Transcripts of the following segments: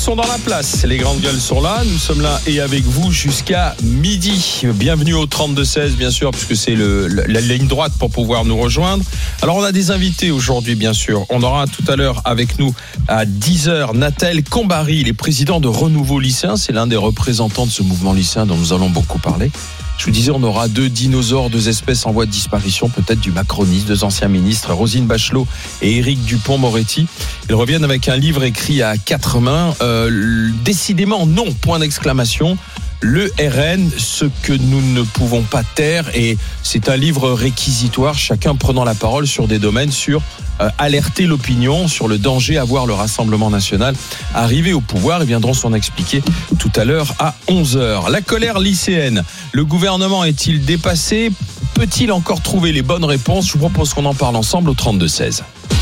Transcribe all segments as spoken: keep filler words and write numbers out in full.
sont dans la place, les grandes gueules sont là, nous sommes là et avec vous jusqu'à midi. Bienvenue au trente-deux seize bien sûr, puisque c'est le, la, la ligne droite pour pouvoir nous rejoindre. Alors on a des invités aujourd'hui bien sûr, on aura tout à l'heure avec nous à dix heures Nathel Combary, il est président de Renouveau Lycéen, c'est l'un des représentants de ce mouvement lycéen dont nous allons beaucoup parler. Je vous disais, on aura deux dinosaures, deux espèces en voie de disparition, peut-être du macronisme, deux anciens ministres, Roselyne Bachelot et Éric Dupond-Moretti. Ils reviennent avec un livre écrit à quatre mains. Euh, décidément, non, point d'exclamation. Le R N, ce que nous ne pouvons pas taire. Et c'est un livre réquisitoire, chacun prenant la parole sur des domaines, sur euh, alerter l'opinion, sur le danger à voir le Rassemblement national arriver au pouvoir. Ils viendront s'en expliquer tout à l'heure à onze heures. La colère lycéenne. Le gouvernement est-il dépassé ? Peut-il encore trouver les bonnes réponses ? Je vous propose qu'on en parle ensemble au trente-deux seize.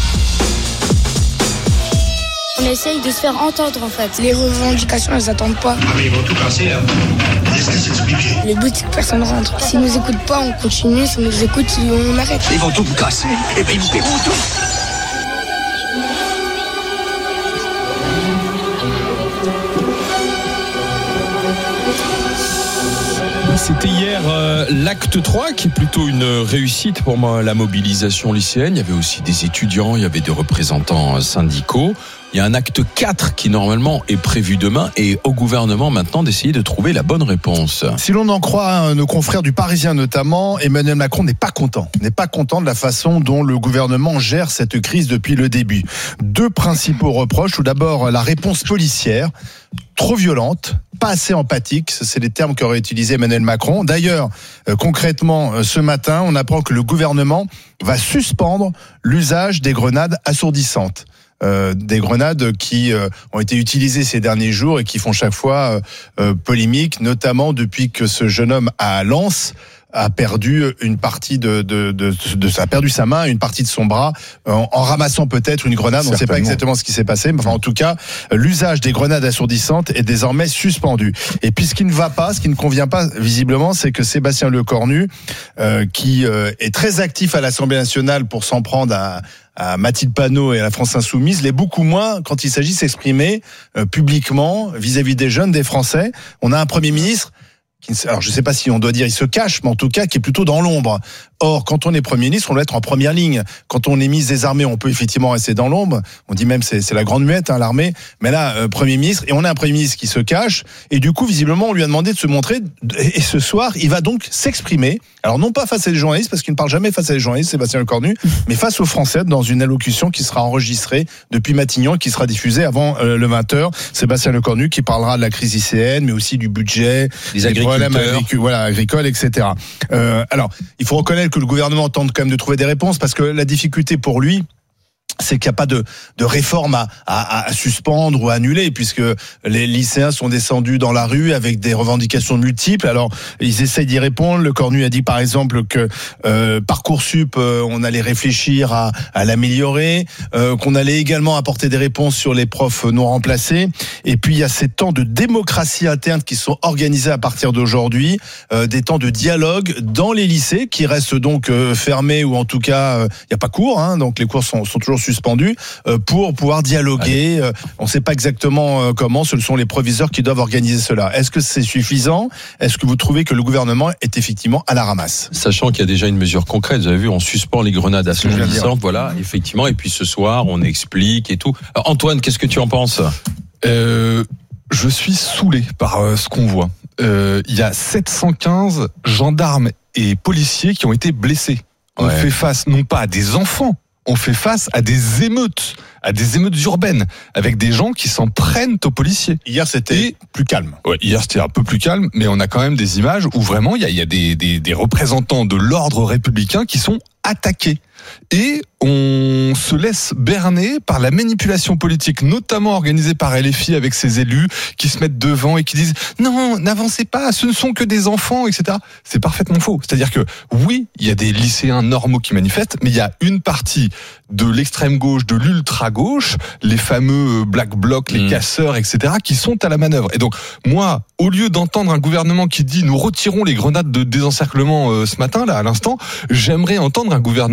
On essaye de se faire entendre en fait. Les revendications, elles attendent pas. Ah mais ils vont tout casser là. Laisse-les s'expliquer. Le but c'est que personne rentre. S'ils nous écoutent pas, on continue. S'ils nous écoutent, on arrête. Ils vont tout vous casser et puis vous paieront tout. C'était hier euh, l'acte trois qui est plutôt une réussite pour moi, la mobilisation lycéenne. Il y avait aussi des étudiants, il y avait des représentants syndicaux. Il y a un acte quatre qui normalement est prévu demain et au gouvernement maintenant d'essayer de trouver la bonne réponse. Si l'on en croit nos confrères du Parisien notamment, Emmanuel Macron n'est pas content. N'est pas content de la façon dont le gouvernement gère cette crise depuis le début. Deux principaux reproches. Tout d'abord, la réponse policière, trop violente, pas assez empathique, c'est les termes qu'aurait utilisé Emmanuel Macron. D'ailleurs, euh, concrètement, euh, ce matin, on apprend que le gouvernement va suspendre l'usage des grenades assourdissantes. Euh, des grenades qui euh, ont été utilisées ces derniers jours et qui font chaque fois euh, euh, polémique, notamment depuis que ce jeune homme à Lens a perdu une partie de, de, de, de, de a perdu sa main, une partie de son bras, en, en ramassant peut-être une grenade. On ne sait pas exactement ce qui s'est passé, mais enfin, en tout cas, l'usage des grenades assourdissantes est désormais suspendu. Et puis, ce qui ne va pas, ce qui ne convient pas, visiblement, c'est que Sébastien Lecornu, euh, qui euh, est très actif à l'Assemblée nationale pour s'en prendre à à Mathilde Panot et à la France Insoumise, l'est beaucoup moins quand il s'agit de s'exprimer euh, publiquement vis-à-vis des jeunes, des Français. On a un Premier ministre qui, alors je ne sais pas si on doit dire il se cache, mais en tout cas qui est plutôt dans l'ombre. Or, quand on est Premier ministre, on doit être en première ligne. Quand on est ministre des Armées, on peut effectivement rester dans l'ombre. On dit même c'est c'est la grande muette, hein, l'armée. Mais là, euh, Premier ministre, et on a un Premier ministre qui se cache. Et du coup, visiblement, on lui a demandé de se montrer. Et ce soir, il va donc s'exprimer. Alors non pas face à des journalistes, parce qu'il ne parle jamais face à des journalistes, Sébastien Lecornu, mais face aux Français dans une allocution qui sera enregistrée depuis Matignon, qui sera diffusée avant euh, le vingt heures. Sébastien Lecornu qui parlera de la crise lycéenne, mais aussi du budget, des agriculteurs, agric- voilà, agricoles, et cetera. Euh, alors, il faut reconnaître que le gouvernement tente quand même de trouver des réponses, parce que la difficulté pour lui, c'est qu'il n'y a pas de, de réforme à, à, à suspendre ou à annuler, puisque les lycéens sont descendus dans la rue avec des revendications multiples. Alors, ils essayent d'y répondre. Lecornu a dit, par exemple, que euh, Parcoursup, euh, on allait réfléchir à, à l'améliorer, euh, qu'on allait également apporter des réponses sur les profs non remplacés. Et puis, il y a ces temps de démocratie interne qui sont organisés à partir d'aujourd'hui, euh, des temps de dialogue dans les lycées, qui restent donc euh, fermés, ou en tout cas, euh, il n'y a pas cours, hein, donc les cours sont, sont toujours suspendu euh, pour pouvoir dialoguer. Euh, on ne sait pas exactement euh, comment. Ce sont les proviseurs qui doivent organiser cela. Est-ce que c'est suffisant ? Est-ce que vous trouvez que le gouvernement est effectivement à la ramasse ? Sachant qu'il y a déjà une mesure concrète, vous avez vu, on suspend les grenades assourdissantes, voilà, effectivement, et puis ce soir, on explique et tout. Alors, Antoine, qu'est-ce que tu en penses ? euh, Je suis saoulé par euh, ce qu'on voit. Euh, il y a sept cent quinze gendarmes et policiers qui ont été blessés. On ouais. fait face non pas à des enfants, on fait face à des émeutes, à des émeutes urbaines, avec des gens qui s'en prennent aux policiers. Hier, c'était Et, plus calme. Ouais, hier, c'était un peu plus calme, mais on a quand même des images où vraiment, il y a, il y a des, des, des représentants de l'ordre républicain qui sont attaqués. Et on se laisse berner par la manipulation politique, notamment organisée par L F I avec ses élus qui se mettent devant et qui disent « Non, n'avancez pas, ce ne sont que des enfants, et cetera » C'est parfaitement faux. C'est-à-dire que oui, il y a des lycéens normaux qui manifestent, mais il y a une partie de l'extrême gauche, de l'ultra gauche, les fameux Black Blocs, les mmh. casseurs, et cetera, qui sont à la manœuvre. Et donc, moi, au lieu d'entendre un gouvernement qui dit « Nous retirons les grenades de désencerclement euh, ce matin, là, à l'instant », j'aimerais entendre un gouvernement qui dit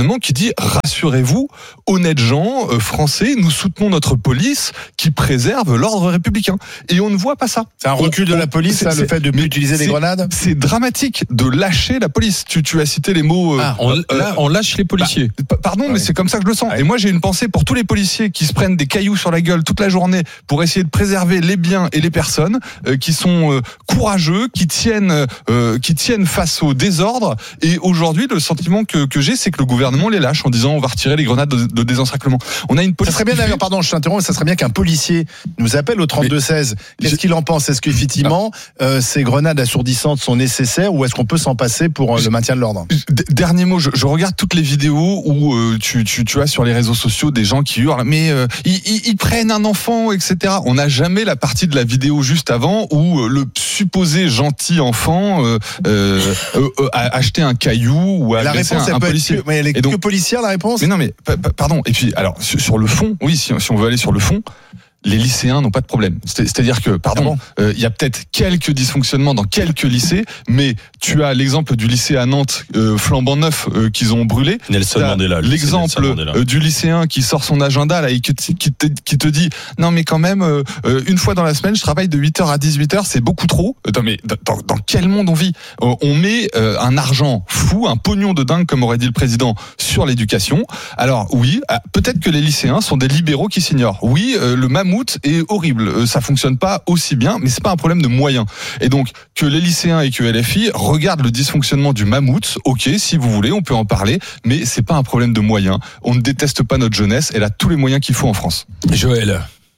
dit rassurez-vous, honnêtes gens euh, français, nous soutenons notre police qui préserve l'ordre républicain. Et on ne voit pas ça. C'est un recul de la police, c'est, ça, c'est, le fait de mieux utiliser les grenades. C'est dramatique de lâcher la police. Tu, tu as cité les mots. Euh, ah, on, euh, là, on lâche les policiers. Bah, pardon, ouais. mais c'est comme ça que je le sens. Ouais. Et moi, j'ai une pensée pour tous les policiers qui se prennent des cailloux sur la gueule toute la journée pour essayer de préserver les biens et les personnes, euh, qui sont euh, courageux, qui tiennent, euh, qui tiennent face au désordre. Et aujourd'hui, le sentiment que, que j'ai, c'est que le gouvernement les lâche en disant on va retirer les grenades de, de désencerclement. On a une police. Ça serait bien d'ailleurs, pardon, je t'interromps, ça serait bien qu'un policier nous appelle au trente-deux seize. Qu'est-ce qu'il en pense ? Est-ce qu'effectivement, euh, ces grenades assourdissantes sont nécessaires ou est-ce qu'on peut s'en passer pour euh, le maintien de l'ordre ? Dernier mot, je, je regarde toutes les vidéos où euh, tu, tu, tu as sur les réseaux sociaux des gens qui hurlent, mais euh, ils, ils, ils prennent un enfant, et cetera. On n'a jamais la partie de la vidéo juste avant où euh, le supposé gentil enfant euh, euh, euh, euh, a acheté un caillou ou a la agressé réponse, un, un peut policier. être que, mais elle est donc, que policière la réponse ? Mais non, mais pa, pa, pardon. Et puis, alors sur, sur le fond, oui, si, si on veut aller sur le fond. Les lycéens n'ont pas de problème. C'est-à-dire que, pardon, il euh, y a peut-être quelques dysfonctionnements dans quelques lycées, mais tu as l'exemple du lycée à Nantes, euh, flambant neuf, euh, qu'ils ont brûlé. Nelson Mandela. L'exemple Nelson Mandela. Euh, du lycéen qui sort son agenda là et qui te, qui te, qui te dit non mais quand même euh, une fois dans la semaine je travaille de huit heures à dix-huit heures, c'est beaucoup trop. Attends, mais dans, dans quel monde on vit ? euh, On met euh, un argent fou, un pognon de dingue comme aurait dit le président sur l'éducation. Alors oui, peut-être que les lycéens sont des libéraux qui s'ignorent. Oui, euh, le mammouth est horrible, ça fonctionne pas aussi bien, mais c'est pas un problème de moyens. Et donc que les lycéens et que L F I regardent le dysfonctionnement du mammouth, ok, si vous voulez, on peut en parler, mais c'est pas un problème de moyens. On ne déteste pas notre jeunesse, elle a tous les moyens qu'il faut en France. Joël.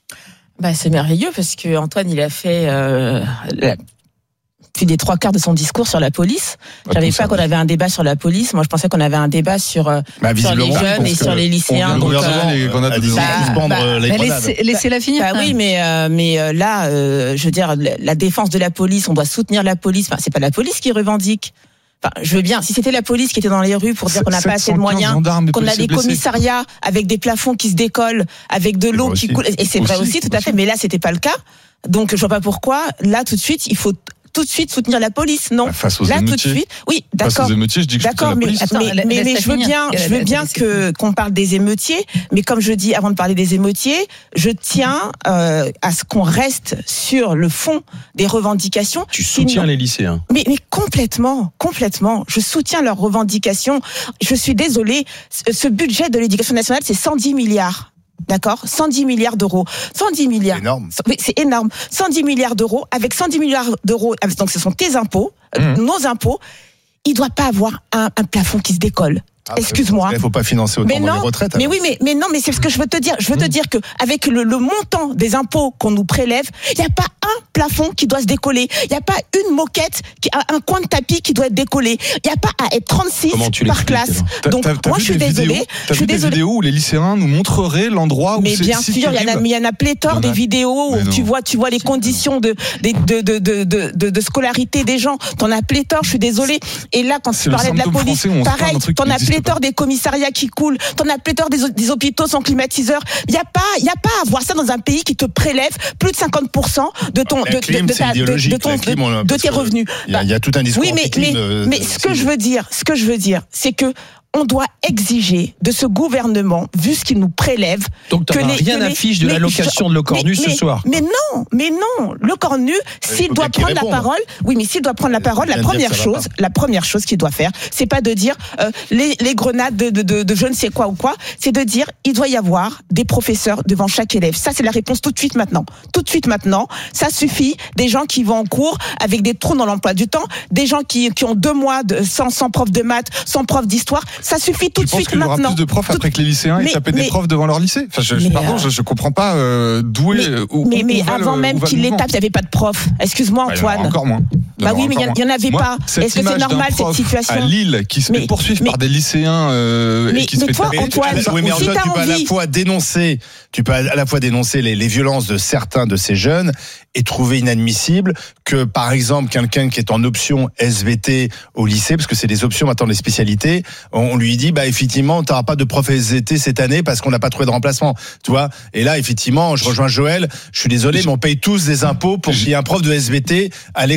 Bah c'est merveilleux parce que Antoine il a fait euh, la... plus des trois quarts de son discours sur la police. Je savais pas qu'on avait un débat sur la police. Moi, je pensais qu'on avait un débat sur, bah, sur les jeunes et sur les lycéens. Donc, euh, les grenades de bah, bah, les laissez, laissez-la finir. Bah, oui, mais euh, mais euh, là, euh, je veux dire, la défense de la police, on doit soutenir la police. Enfin, c'est pas la police qui revendique. Enfin, je veux bien, si c'était la police qui était dans les rues pour dire qu'on n'a pas assez de moyens, qu'on a des commissariats avec des plafonds qui se décollent, avec de l'eau qui coule, et c'est vrai aussi, tout à fait, mais là, c'était pas le cas. Donc, je vois pas pourquoi, là, tout de suite, il faut tout de suite soutenir la police, non. Face aux là émeutiers. Tout de suite, oui, d'accord. Face aux émeutiers, je dis que d'accord, je mais, la attends, mais, mais, mais je veux bien, je veux bien que qu'on parle des émeutiers, mais comme je dis avant de parler des émeutiers, je tiens euh, à ce qu'on reste sur le fond des revendications. Tu soutiens Sinon, les lycéens. Mais, mais complètement, complètement. Je soutiens leurs revendications. Je suis désolée, ce, ce budget de l'éducation nationale, c'est cent dix milliards. D'accord, cent dix milliards d'euros, cent dix milliards. C'est énorme. Oui, c'est énorme. cent dix milliards d'euros, avec cent dix milliards d'euros, donc ce sont tes impôts, mmh. nos impôts. Il doit pas avoir un, un plafond qui se décolle. Ah, Excuse-moi. Il ne faut pas financer autant mais non, dans les retraites. Mais oui, mais, mais non, mais c'est ce que je veux te dire. Je veux mmh. te dire que avec le, le montant des impôts qu'on nous prélève, il n'y a pas un plafond qui doit se décoller. Il n'y a pas une moquette, qui, un coin de tapis qui doit être décollé. Il n'y a pas à être trente-six par classe. Donc t'as, t'as moi, je suis désolée. T'as je suis vu désolée. Des vidéos où les lycéens nous montreraient l'endroit où mais c'est bien si sûr, il y en a, il y en a pléthore des vidéos où tu vois, tu vois les conditions de de de de de, de, de scolarité des gens. T'en as pléthore. Je suis désolée. Et là, quand tu parlais de la police, pareil, t'en as pléthore des commissariats qui coulent, t'en as pléthore des, des hôpitaux sans climatiseur. Il y a pas, il y a pas à voir ça dans un pays qui te prélève plus de cinquante pour cent de ton, de, clim, de, de, ta, de, de, ton, clim, de, de tes revenus. Il y, a, il y a tout un discours. Oui, mais, mais, de, mais ce que je veux dire, ce que je veux dire, c'est que on doit exiger de ce gouvernement, vu ce qu'il nous prélève. Donc tu n'as rien affiche de l'allocation de Lecornu ce soir. Mais non, mais non, Lecornu, s'il doit prendre la parole, oui, mais s'il doit prendre la parole, la première chose, la première chose qu'il doit faire, c'est pas de dire euh, les, les grenades de, de, de, de je ne sais quoi ou quoi, c'est de dire il doit y avoir des professeurs devant chaque élève. Ça, c'est la réponse tout de suite maintenant. Tout de suite maintenant, ça suffit. Des gens qui vont en cours avec des trous dans l'emploi du temps, des gens qui, qui ont deux mois de, sans, sans prof de maths, sans prof d'histoire. Ça suffit tout tu de suite qu'il y maintenant. Il y aura plus de profs après que les lycéens aient tapé des profs devant leur lycée. Enfin, je, mais pardon, euh... je, je comprends pas euh, d'où est. Mais, où, mais, où mais avant le, même qu'ils les tapent, il n'y avait pas de profs. Excuse-moi, Antoine. Bah, encore moins. Bah oui, mais il n'y en avait Moi, pas. Est-ce que c'est normal cette situation? À Lille, qui se fait poursuivre par des lycéens euh, mais, et qui se mais fait toi, taper. Antoine, oui, mais Antoine, si tu peux à la fois dénoncer, tu peux à la fois dénoncer les, les violences de certains de ces jeunes et trouver inadmissible que, par exemple, quelqu'un qui est en option S V T au lycée, parce que c'est des options maintenant, les spécialités, on lui dit, bah effectivement, tu n'auras pas de prof S V T cette année parce qu'on n'a pas trouvé de remplacement, tu vois. Et là, effectivement, je rejoins Joël. Je suis désolé, mais on paye tous des impôts pour qu'il y ait un prof de S V T à l'école. S'il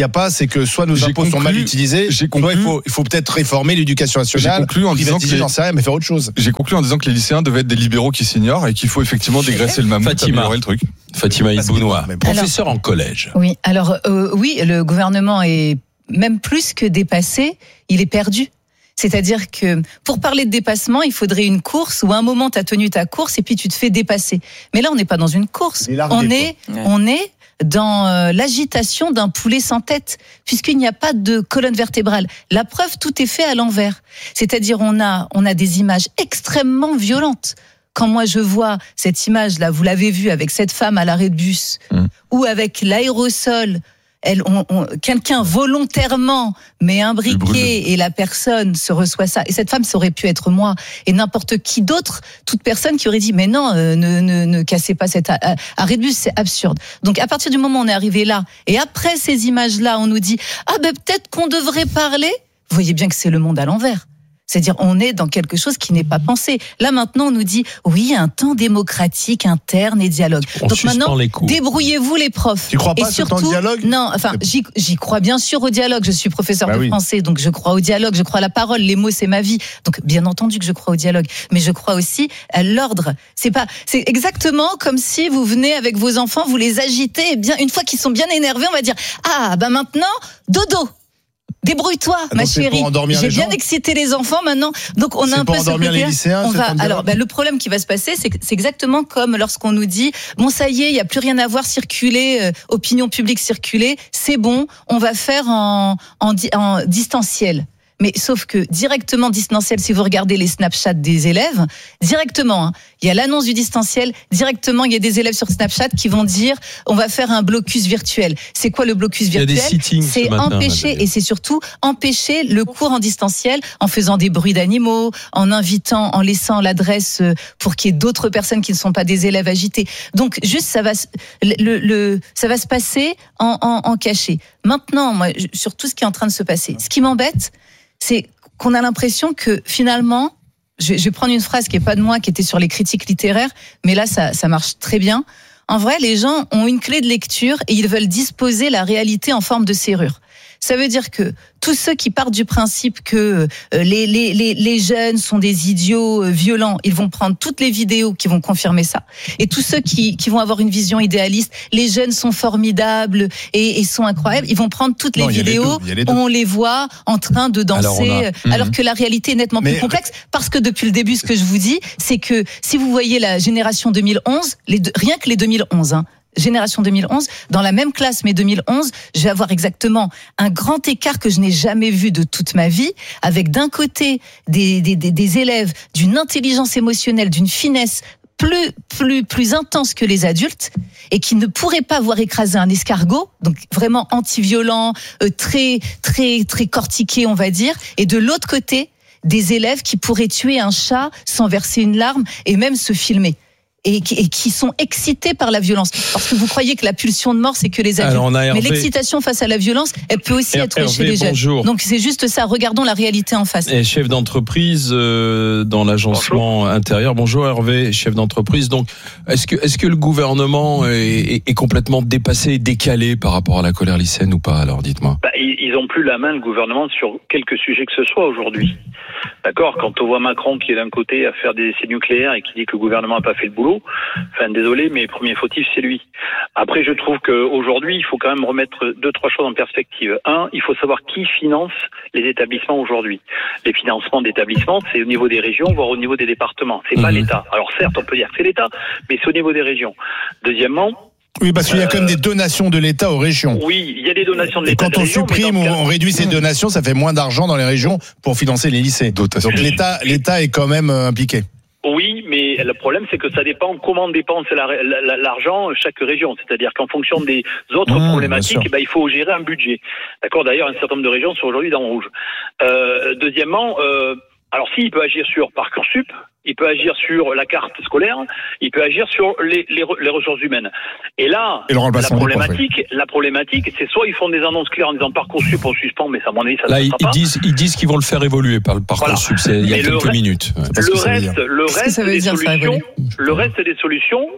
n'y a pas, c'est que soit nos J'ai impôts conclu, sont mal utilisés, j'ai soit conclu, il faut, il faut peut-être réformer l'éducation nationale. J'ai conclu en disant que les, j'en sais rien, mais faire autre chose. J'ai conclu en disant que les lycéens devaient être des libéraux qui s'ignorent et qu'il faut effectivement dégraisser le mammouth, Fatima. améliorer le truc. Fatima Ibounoua, professeur Alors, en collège. Oui, alors euh, oui, le gouvernement est même plus que dépassé, il est perdu. C'est-à-dire que pour parler de dépassement, il faudrait une course où à un moment tu as tenu ta course et puis tu te fais dépasser. Mais là, on n'est pas dans une course. On est, on est dans euh, l'agitation d'un poulet sans tête, puisqu'il n'y a pas de colonne vertébrale. La preuve, tout est fait à l'envers. C'est-à-dire on a, on a des images extrêmement violentes. Quand moi je vois cette image-là, vous l'avez vue avec cette femme à l'arrêt de bus, mmh. ou avec l'aérosol, elle, on, on, quelqu'un volontairement met un briquet et la personne se reçoit ça. Et cette femme, ça aurait pu être moi et n'importe qui d'autre, toute personne qui aurait dit mais non, euh, ne, ne, ne cassez pas cet arrêt de bus, c'est absurde. Donc à partir du moment où on est arrivé là, et après ces images-là, on nous dit ah ben peut-être qu'on devrait parler. Vous voyez bien que c'est le monde à l'envers. C'est-à-dire, on est dans quelque chose qui n'est pas pensé. Là, maintenant, on nous dit, oui, un temps démocratique, interne et dialogue. On Donc maintenant, les cours. Débrouillez-vous les profs. Tu crois pas et surtout, ce temps de dialogue ? Non, enfin, j'y, j'y crois bien sûr au dialogue. Je suis professeur bah de oui. français, donc je crois au dialogue, je crois à la parole. Les mots, c'est ma vie. Donc, bien entendu que je crois au dialogue. Mais je crois aussi à l'ordre. C'est pas, c'est exactement comme si vous venez avec vos enfants, vous les agitez, et bien, une fois qu'ils sont bien énervés, on va dire, ah, bah maintenant, dodo. Débrouille-toi, ah, ma chérie. J'ai bien gens. excité les enfants maintenant. Donc on c'est a un peu pour ce endormir côté. Les lycéens, on va. Alors ben, le problème qui va se passer, c'est que c'est exactement comme lorsqu'on nous dit bon ça y est, il y a plus rien à voir, circuler, euh, opinion publique circuler, c'est bon, on va faire en en, en distanciel. Mais sauf que directement distanciel, si vous regardez les Snapchat des élèves, directement, hein, il y a l'annonce du distanciel, directement il y a des élèves sur Snapchat qui vont dire on va faire un blocus virtuel. C'est quoi le blocus virtuel ? C'est empêcher, et c'est surtout empêcher le cours en distanciel en faisant des bruits d'animaux, en invitant, en laissant l'adresse pour qu'il y ait d'autres personnes qui ne sont pas des élèves agités. Donc juste ça va, le, le, ça va se passer en, en, en cachet. Maintenant, moi, sur tout ce qui est en train de se passer, ce qui m'embête, c'est qu'on a l'impression que finalement, je vais prendre une phrase qui est pas de moi, qui était sur les critiques littéraires, mais là ça, ça marche très bien. En vrai, les gens ont une clé de lecture et ils veulent disposer la réalité en forme de serrure. Ça veut dire que tous ceux qui partent du principe que euh, les, les, les, les jeunes sont des idiots euh, violents, ils vont prendre toutes les vidéos qui vont confirmer ça. Et tous ceux qui, qui vont avoir une vision idéaliste, les jeunes sont formidables et, et sont incroyables, ils vont prendre toutes les non, vidéos, les les on les voit en train de danser, alors, a... alors mmh. que la réalité est nettement Mais... plus complexe. Parce que depuis le début, ce que je vous dis, c'est que si vous voyez la génération deux mille onze, les deux, rien que les deux mille onze, hein, Génération deux mille onze, dans la même classe, mais deux mille onze, je vais avoir exactement un grand écart que je n'ai jamais vu de toute ma vie, avec d'un côté des, des, des, des élèves d'une intelligence émotionnelle, d'une finesse plus, plus, plus intense que les adultes, et qui ne pourraient pas voir écraser un escargot, donc vraiment anti-violent, euh, très, très, très cortiqué, on va dire, et de l'autre côté, des élèves qui pourraient tuer un chat sans verser une larme et même se filmer. Et qui, et qui sont excités par la violence. Parce que vous croyez que la pulsion de mort, c'est que les adultes. Alors, mais l'excitation face à la violence, elle peut aussi Hervé, être chez les jeunes. Bonjour. Donc c'est juste ça, regardons la réalité en face. Et chef d'entreprise euh, dans l'agencement bonjour. intérieur. Bonjour Hervé, chef d'entreprise. Donc est-ce que, est-ce que le gouvernement est, est, est complètement dépassé, décalé par rapport à la colère lycéenne ou pas? Alors dites-moi. Bah, ils ont plus la main, le gouvernement, sur quelques sujets que ce soit aujourd'hui. D'accord, quand on voit Macron qui est d'un côté à faire des essais nucléaires et qui dit que le gouvernement n'a pas fait le boulot, enfin désolé, mais premier fautif c'est lui. Après, je trouve qu'aujourd'hui, il faut quand même remettre deux, trois choses en perspective. Un, il faut savoir qui finance les établissements aujourd'hui. Les financements d'établissements, c'est au niveau des régions, voire au niveau des départements. C'est mmh. pas l'État. Alors certes, on peut dire que c'est l'État, mais c'est au niveau des régions. Deuxièmement, oui, parce qu'il y a euh, quand même des donations de l'État aux régions. Oui, il y a des donations de l'État. Et quand on régions, supprime ou on réduit ces donations, ça fait moins d'argent dans les régions pour financer les lycées. Dotation. Donc l'État, l'État est quand même impliqué. Oui, mais le problème, c'est que ça dépend comment dépense la, la, l'argent chaque région. C'est-à-dire qu'en fonction des autres mmh, problématiques, ben, il faut gérer un budget. D'accord. D'ailleurs, un certain nombre de régions sont aujourd'hui dans le rouge. Euh, deuxièmement, euh, alors si il peut agir sur Parcoursup, il peut agir sur la carte scolaire, il peut agir sur les, les, les ressources humaines. Et là, Et la problématique, profs, oui. la problématique, c'est soit ils font des annonces claires en disant Parcoursup on suspend, mais ça, à mon avis, ça là, ne ils, sera pas. disent, ils disent qu'ils vont le faire évoluer par le Parcoursup. Voilà. Il y a mais quelques le minutes. Le reste, le reste des solutions, le reste des solutions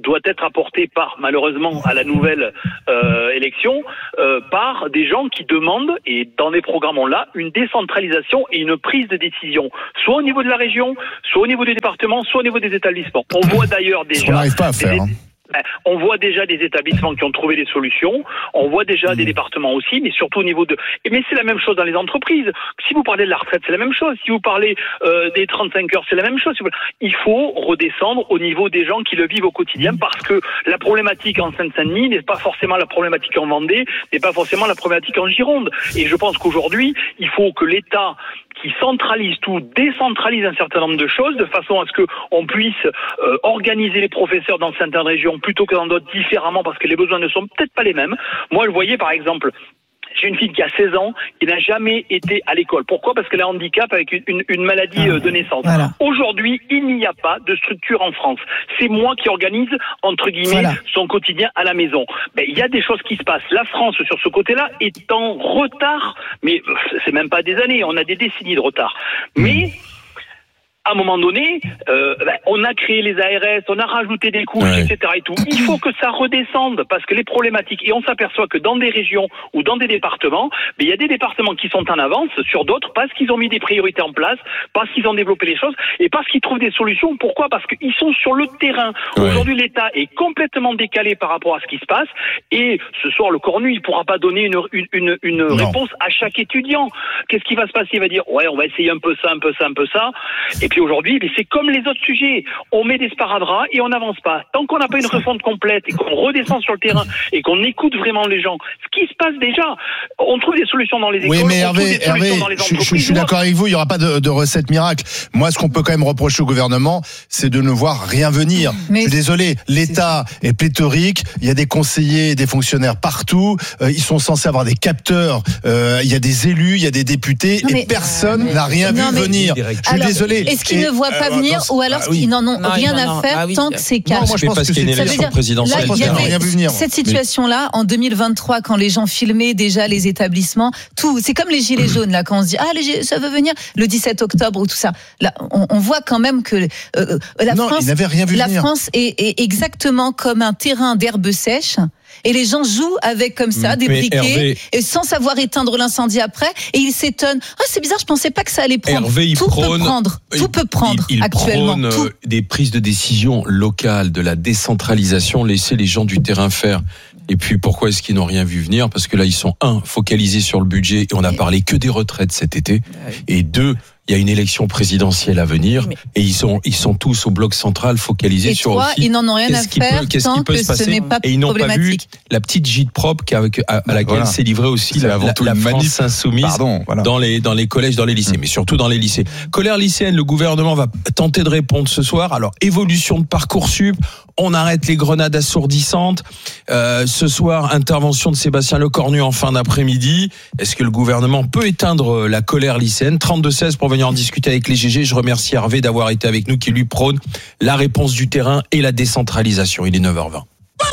doit être apporté par, malheureusement, à la nouvelle euh, élection, euh, par des gens qui demandent, et dans les programmes on l'a, une décentralisation et une prise de décision, soit au niveau de la région, soit au niveau des départements, soit au niveau des établissements. On voit d'ailleurs déjà... Ce qu'on n'arrive pas à faire, des, hein. On voit déjà des établissements qui ont trouvé des solutions, on voit déjà mmh. des départements aussi, mais surtout au niveau de... Mais c'est la même chose dans les entreprises. Si vous parlez de la retraite, c'est la même chose. Si vous parlez euh, des trente-cinq heures, c'est la même chose. Il faut redescendre au niveau des gens qui le vivent au quotidien, parce que la problématique en Seine-Saint-Denis n'est pas forcément la problématique en Vendée, n'est pas forcément la problématique en Gironde. Et je pense qu'aujourd'hui, il faut que l'État, qui centralise tout, décentralise un certain nombre de choses, de façon à ce qu'on puisse euh, organiser les professeurs dans certaines régions plutôt que dans d'autres différemment, parce que les besoins ne sont peut-être pas les mêmes. Moi, je voyais par exemple... J'ai une fille qui a seize ans, qui n'a jamais été à l'école. Pourquoi ? Parce qu'elle a un handicap avec une, une maladie de naissance. Voilà. Aujourd'hui, il n'y a pas de structure en France. C'est moi qui organise, entre guillemets, voilà. son quotidien à la maison. Ben, il y a des choses qui se passent. La France, sur ce côté-là, est en retard, mais c'est même pas des années, on a des décennies de retard. Mais... à un moment donné, euh, ben, on a créé les A R S, on a rajouté des couches, ouais. et cetera et tout. Il faut que ça redescende, parce que les problématiques, et on s'aperçoit que dans des régions ou dans des départements, ben, il y a des départements qui sont en avance sur d'autres parce qu'ils ont mis des priorités en place, parce qu'ils ont développé les choses, et parce qu'ils trouvent des solutions. Pourquoi ? Parce qu'ils sont sur le terrain. Ouais. Aujourd'hui, l'État est complètement décalé par rapport à ce qui se passe, et ce soir, le cornu, il pourra pas donner une, une, une, une réponse à chaque étudiant. Qu'est-ce qui va se passer ? Il va dire, ouais, on va essayer un peu ça, un peu ça, un peu ça, et puis aujourd'hui, mais c'est comme les autres sujets. On met des sparadraps et on n'avance pas. Tant qu'on n'a pas une refonte complète et qu'on redescend sur le terrain et qu'on écoute vraiment les gens, ce qui se passe déjà, on trouve des solutions dans les écoles, oui, mais on Hervé, trouve des Hervé, solutions dans les entreprises. Je, je, je suis d'accord avec vous, il n'y aura pas de, de recette miracle. Moi, ce qu'on peut quand même reprocher au gouvernement, c'est de ne voir rien venir. Mais je suis désolé, l'État est, est pléthorique, il y a des conseillers, des fonctionnaires partout, euh, ils sont censés avoir des capteurs, euh, il y a des élus, il y a des députés, non, mais, et personne euh, n'a rien non, vu venir. Je suis alors, désolé. Est-ce qu'ils ne voient pas euh, venir dans, ou alors ah, oui. qu'ils n'en ont non, rien à faire ah, oui. tant que c'est calme. Non, moi, je pense parce qu'il y a une élection présidentielle. Là, il y avait cette situation-là en deux mille vingt-trois, quand les gens filmaient déjà les établissements, tout. C'est comme les gilets jaunes là, quand on se dit ah les gilets, ça veut venir le dix-sept octobre ou tout ça. Là, on, on voit quand même que euh, la non, France, rien vu la venir. France est, est exactement comme un terrain d'herbe sèche. Et les gens jouent avec comme ça des mais briquets Hervé, et sans savoir éteindre l'incendie après, et ils s'étonnent. Ah, c'est bizarre, je pensais pas que ça allait prendre. Hervé, il tout prône, peut prendre, il, tout peut prendre il, il actuellement. Prône tout. des prises de décision locales, de la décentralisation, laisser les gens du terrain faire. Et puis pourquoi est-ce qu'ils n'ont rien vu venir ? Parce que là, ils sont un focalisés sur le budget et on a parlé que des retraites cet été. Et deux, il y a une élection présidentielle à venir mais et ils sont ils sont tous au bloc central focalisés et sur toi, aussi ils n'en ont rien à faire peut, qu'est-ce qui peut se passer et ils n'ont pas vu la petite gîte propre à, à, à laquelle voilà. s'est livrée aussi la, la, la France insoumise Pardon, voilà. dans les dans les collèges, dans les lycées, mmh. mais surtout dans les lycées. Colère lycéenne, le gouvernement va tenter de répondre ce soir. Alors évolution de Parcoursup, on arrête les grenades assourdissantes. Euh, ce soir, intervention de Sébastien Lecornu en fin d'après-midi. Est-ce que le gouvernement peut éteindre la colère lycéenne ? trente-deux seize pour venir en discuter avec les G G. Je remercie Hervé d'avoir été avec nous, qui lui prône la réponse du terrain et la décentralisation. Il est neuf heures vingt.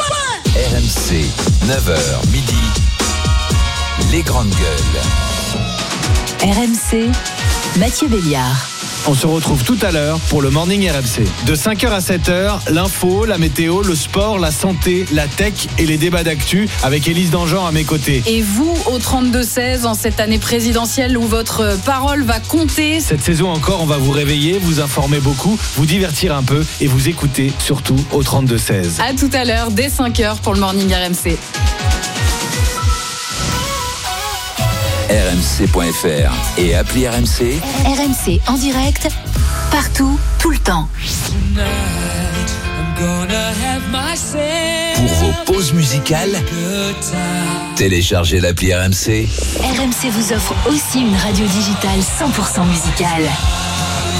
R M C, neuf heures midi, les grandes gueules. R M C, Mathieu Béliard. On se retrouve tout à l'heure pour le Morning R M C. De cinq heures à sept heures, l'info, la météo, le sport, la santé, la tech et les débats d'actu avec Élise Dangean à mes côtés. Et vous, au trente-deux seize, en cette année présidentielle où votre parole va compter. Cette saison encore, on va vous réveiller, vous informer beaucoup, vous divertir un peu et vous écouter surtout au trente-deux seize. À tout à l'heure, dès cinq heures pour le Morning R M C. R M C point F R et appli R M C. R M C en direct, partout, tout le temps. Pour vos pauses musicales, téléchargez l'appli R M C. R M C vous offre aussi une radio digitale cent pour cent musicale.